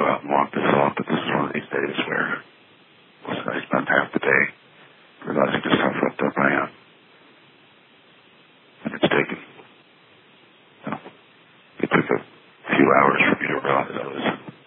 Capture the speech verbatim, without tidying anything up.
out and walk this off, but this is one of these days where I spent half the day realizing just how fucked up I am. And it's taken, you know, it took a few hours for me to realize I was